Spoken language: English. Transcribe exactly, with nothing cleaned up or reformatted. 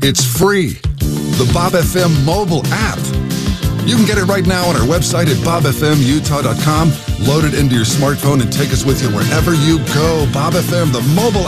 It's free. The Bob F M mobile app. You can get it right now on our website at bob f m utah dot com. Load it into your smartphone and take us with you wherever you go. Bob F M, the mobile